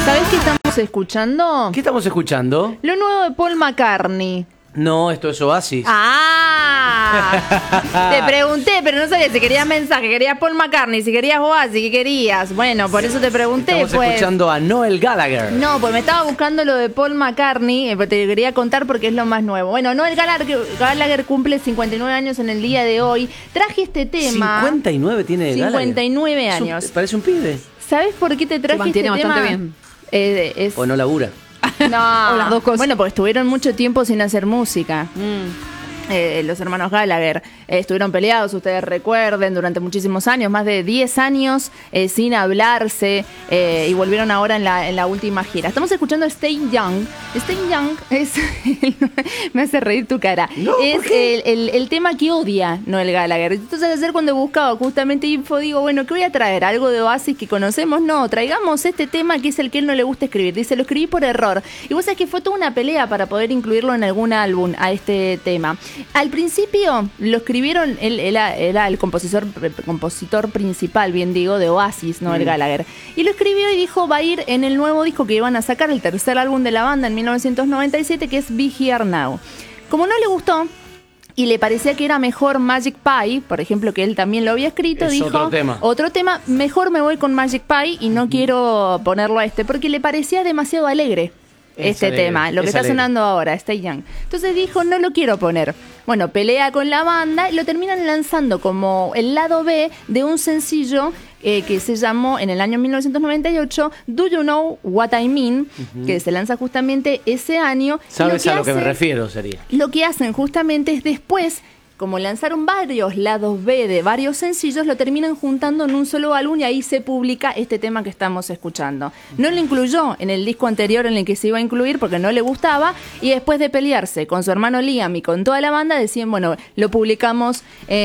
¿Sabés qué estamos escuchando? ¿Qué estamos escuchando? Lo nuevo de Paul McCartney. No, esto es Oasis. Te pregunté, pero no sabía si querías mensaje, querías Paul McCartney, si querías Oasis, ¿qué querías? Bueno, por eso te pregunté. Estamos escuchando a Noel Gallagher. No, pues me estaba buscando lo de Paul McCartney, pero te quería contar porque es lo más nuevo. Bueno, Noel Gallagher cumple 59 años en el día de hoy. Traje este tema. 59 tiene Gallagher. 59 años. Parece un pibe. ¿Sabes por qué te traje este tema? Se mantiene bastante bien. O no labura. No, O las dos cosas. Bueno, porque estuvieron mucho tiempo sin hacer música. Los hermanos Gallagher estuvieron peleados, ustedes recuerden, durante muchísimos años, más de 10 años sin hablarse, y volvieron ahora en la última gira. Estamos escuchando Stay Young. Stay Young es me hace reír tu cara. No, es ¿por qué? el tema que odia Noel Gallagher. Entonces ayer cuando buscaba justamente info, digo, bueno, ¿qué voy a traer? ¿Algo de Oasis que conocemos? No, traigamos este tema que es el que él no le gusta escribir. Dice, lo escribí por error. Y vos sabés que fue toda una pelea para poder incluirlo en algún álbum a este tema. Al principio lo escribieron, él era el compositor principal, bien digo, de Oasis, Noel Gallagher. Y lo escribió y dijo, va a ir en el nuevo disco que iban a sacar, el tercer álbum de la banda en 1997, que es Be Here Now. Como no le gustó y le parecía que era mejor Magic Pie, por ejemplo, que él también lo había escrito, dijo, otro tema, mejor me voy con Magic Pie y no quiero ponerlo a este, porque le parecía demasiado alegre. Este alegre, tema, lo que está alegre. sonando ahora, Stay Young. Entonces dijo, no lo quiero poner. Bueno, pelea con la banda y lo terminan lanzando como el lado B de un sencillo que se llamó en el año 1998 Do You Know What I Mean, que se lanza justamente ese año. ¿Sabes a lo que me refiero? Sería. Lo que hacen justamente es después, como lanzaron varios lados B de varios sencillos, lo terminan juntando en un solo álbum y ahí se publica este tema que estamos escuchando. No lo incluyó en el disco anterior en el que se iba a incluir porque no le gustaba, y después de pelearse con su hermano Liam y con toda la banda, decían, bueno, lo publicamos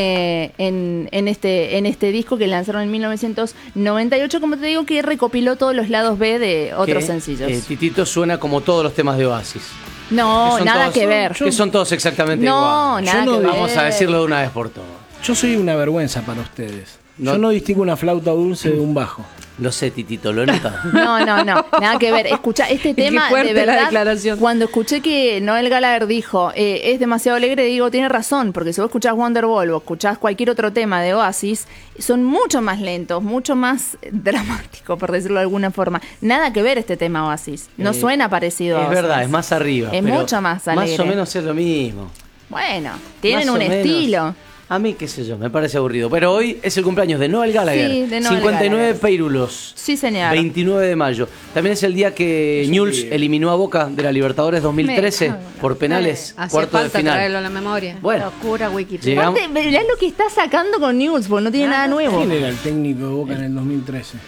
en este disco que lanzaron en 1998, como te digo, que recopiló todos los lados B de otros sencillos. Titito suena como todos los temas de Oasis. No, nada que ver. Que son todos exactamente No, iguales. nada que ver. Vamos a decirlo de una vez por todas. Yo soy una vergüenza para ustedes. No. Yo no distingo una flauta dulce de un bajo. Lo sé, Titito, lo he notado. No, nada que ver. Escucha, este tema, Qué fuerte de verdad, la declaración. cuando escuché que Noel Gallagher dijo, es demasiado alegre, digo, tiene razón, porque si vos escuchás Wonderwall o escuchás cualquier otro tema de Oasis, son mucho más lentos, mucho más dramáticos, por decirlo de alguna forma. Nada que ver este tema Oasis. No suena parecido a Es Oasis. verdad, es más arriba. Es pero mucho más alegre. Más o menos es lo mismo. Bueno, tienen Más un o menos. estilo. A mí, qué sé yo, me parece aburrido. Pero hoy es el cumpleaños de Noel Gallagher. Sí, de Noel 59 Gallagher. Peirulos. Sí, señor. 29 de mayo. También es el día que Newell's eliminó a Boca de la Libertadores 2013 por penales, Hacía cuarto de falta final. traerlo a la memoria. Bueno, Locura, Wikipedia. Llegamos- Aparte, mirá lo que está sacando con News, porque no tiene nada nuevo. ¿Quién era el técnico de Boca en el 2013?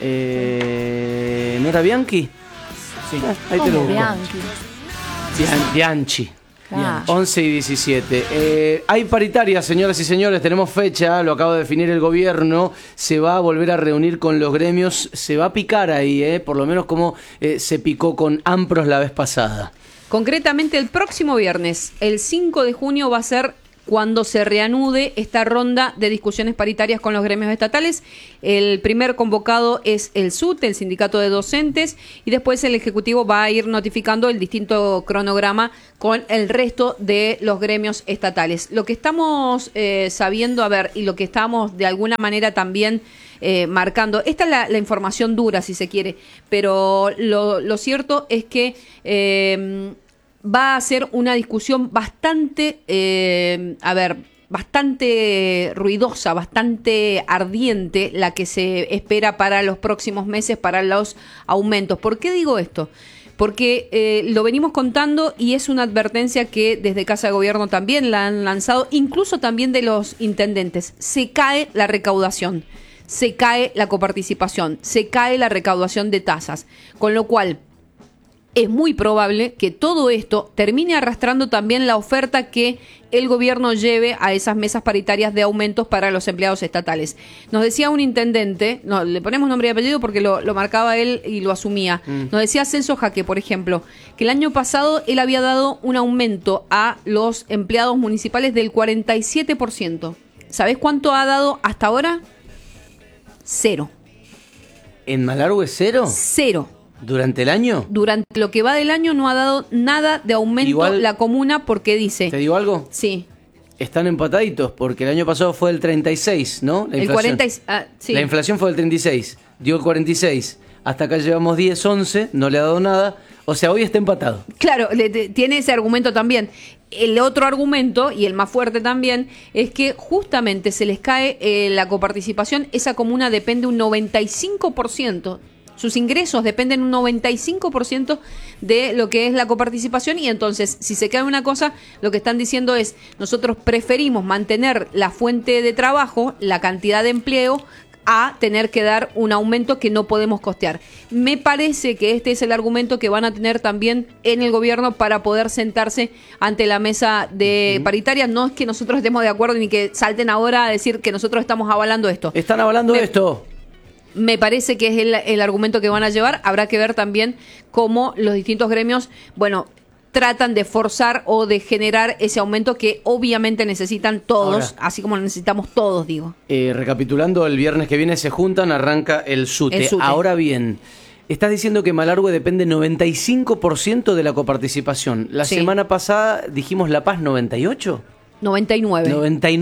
¿no era Bianchi? Sí. Ahí te lo ¿Cómo busco. Bianchi? Bianchi. Ah. 11 y 17. Hay paritarias, señoras y señores, tenemos fecha, lo acaba de definir el gobierno, se va a volver a reunir con los gremios, se va a picar ahí, por lo menos como se picó con Ampros la vez pasada. Concretamente el próximo viernes, el 5 de junio, va a ser cuando se reanude esta ronda de discusiones paritarias con los gremios estatales. El primer convocado es el SUT, el Sindicato de Docentes, y después el Ejecutivo va a ir notificando el distinto cronograma con el resto de los gremios estatales. Lo que estamos sabiendo, y lo que estamos de alguna manera también marcando, esta es la información dura, si se quiere, pero lo cierto es que va a ser una discusión bastante, bastante ruidosa, bastante ardiente, la que se espera para los próximos meses, para los aumentos. ¿Por qué digo esto? Porque lo venimos contando y es una advertencia que desde Casa de Gobierno también la han lanzado, incluso también de los intendentes. Se cae la recaudación, se cae la coparticipación, se cae la recaudación de tasas, con lo cual es muy probable que todo esto termine arrastrando también la oferta que el gobierno lleve a esas mesas paritarias de aumentos para los empleados estatales. Nos decía un intendente, no, le ponemos nombre y apellido porque lo marcaba él y lo asumía. Nos decía Celso Jaque, por ejemplo, que el año pasado él había dado un aumento a los empleados municipales del 47%. ¿Sabés cuánto ha dado hasta ahora? 0. ¿En Malargüe 0? 0. ¿Durante el año? Durante lo que va del año no ha dado nada de aumento Igual, la comuna porque dice... ¿te digo algo? Sí. Están empataditos porque el año pasado fue el 36, ¿no? La El inflación. 40... sí. La inflación fue del 36, dio el 46. Hasta acá llevamos 10, 11, no le ha dado nada. O sea, hoy está empatado. Claro, tiene ese argumento también. El otro argumento, y el más fuerte también, es que justamente se les cae la coparticipación. Esa comuna depende un 95%. Sus ingresos dependen un 95% de lo que es la coparticipación, y entonces, si se cae una cosa, lo que están diciendo es, nosotros preferimos mantener la fuente de trabajo, la cantidad de empleo, a tener que dar un aumento que no podemos costear. Me parece que este es el argumento que van a tener también en el gobierno para poder sentarse ante la mesa de paritaria. No es que nosotros estemos de acuerdo ni que salten ahora a decir que nosotros estamos avalando esto. Están avalando esto. Me parece que es el argumento que van a llevar. Habrá que ver también cómo los distintos gremios, bueno, tratan de forzar o de generar ese aumento que obviamente necesitan todos, ahora, así como lo necesitamos todos, digo. Recapitulando, el viernes que viene se juntan, arranca el SUTE. Ahora bien, estás diciendo que Malargüe depende 95% de la coparticipación. La semana pasada dijimos La Paz 98%. 99.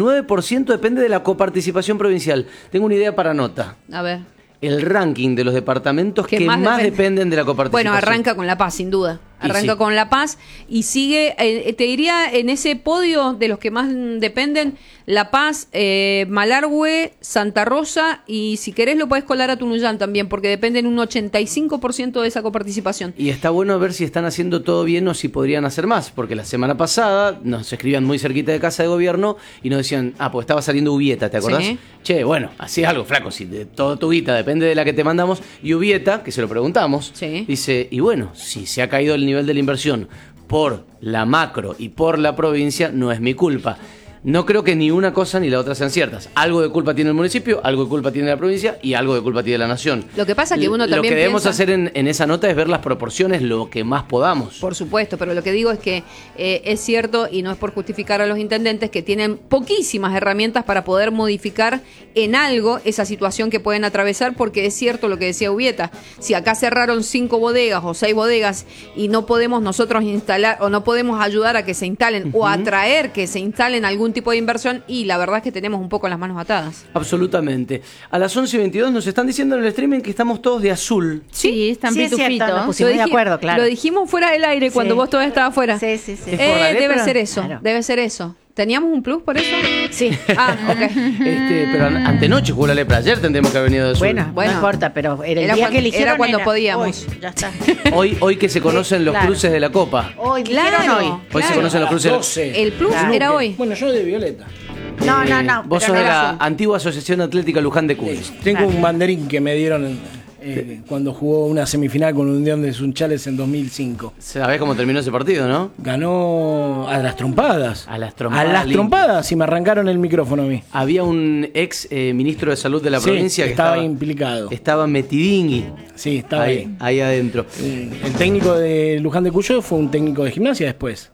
99% depende de la coparticipación provincial. Tengo una idea para nota. A ver. El ranking de los departamentos que más dependen de la coparticipación. Bueno, arranca con La Paz, sin duda. Arranca con La Paz y sigue, te diría, en ese podio de los que más dependen, La Paz, Malargüe, Santa Rosa, y si querés lo podés colar a Tunuyán también, porque dependen un 85% de esa coparticipación. Y está bueno ver si están haciendo todo bien o si podrían hacer más, porque la semana pasada nos escribían muy cerquita de Casa de Gobierno y nos decían, pues estaba saliendo Ubieta, ¿te acordás? Sí. Che, bueno, así algo, flaco, si de todo tu guita depende de la que te mandamos. Y Ubieta, que se lo preguntamos, dice, y bueno, si se ha caído el nivel de la inversión por la macro y por la provincia, no es mi culpa. No creo que ni una cosa ni la otra sean ciertas. Algo de culpa tiene el municipio, algo de culpa tiene la provincia y algo de culpa tiene la nación. Lo que pasa es que uno también Lo que debemos piensa... hacer en esa nota es ver las proporciones lo que más podamos. Por supuesto, pero lo que digo es que es cierto, y no es por justificar a los intendentes, que tienen poquísimas herramientas para poder modificar en algo esa situación que pueden atravesar, porque es cierto lo que decía Ubieta. Si acá cerraron 5 bodegas o 6 bodegas y no podemos nosotros instalar o no podemos ayudar a que se instalen o atraer que se instalen algún tipo de inversión, y la verdad es que tenemos un poco las manos atadas. Absolutamente. A las 11:22 nos están diciendo en el streaming que estamos todos de azul. Sí, están pitufitos. Nos pusimos de acuerdo, claro. Lo dijimos fuera del aire cuando vos todavía estabas fuera. Sí. Debe ser eso, Claro. debe ser eso. ¿Teníamos un plus por eso? Sí. Ok. Pero antenoche jugó la lepra. Ayer tendremos que haber venido de azul. Bueno, no importa, pero era el Era día cuando- que eligieron era cuando podíamos. Hoy, ya está. Hoy que se conocen los claro. cruces de la Copa. Hoy, Claro. dijeron hoy. Hoy se conocen los cruces. 12. El plus Claro. era hoy. Bueno, yo de Violeta. No. Vos pero sos no de era la azul. antigua Asociación Atlética Luján de Cuy. Tengo un banderín que me dieron cuando jugó una semifinal con Unión de Sunchales en 2005. ¿Sabés cómo terminó ese partido, no? Ganó a las trompadas. A las trompadas. A las trompadas, y me arrancaron el micrófono a mí. Había un ex ministro de Salud de la Sí, provincia que estaba implicado. Estaba metidingui. Sí, estaba ahí. Ahí adentro. El técnico de Luján de Cuyo fue un técnico de gimnasia después.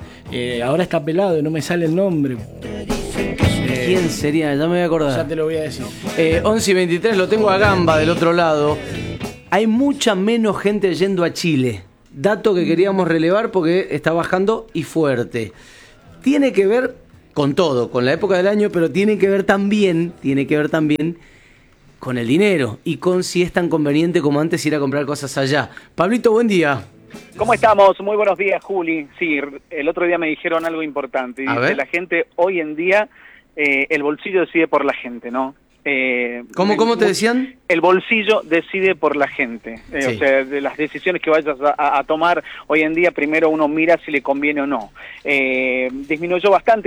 Ahora está pelado y no me sale el nombre. ¿Quién sería? Ya me voy a acordar. Ya te lo voy a decir. 11:23, lo tengo a Gamba del otro lado. Hay mucha menos gente yendo a Chile. Dato que queríamos relevar porque está bajando y fuerte. Tiene que ver con todo, con la época del año, pero tiene que ver también con el dinero y con si es tan conveniente como antes ir a comprar cosas allá. Pablito, buen día. ¿Cómo estamos? Muy buenos días, Juli. Sí, el otro día me dijeron algo importante. A Dice, ver. la gente hoy en día, el bolsillo decide por la gente, ¿no? ¿Cómo te decían? El bolsillo decide por la gente. Sí. O sea, de las decisiones que vayas a tomar hoy en día, primero uno mira si le conviene o no. Disminuyó bastante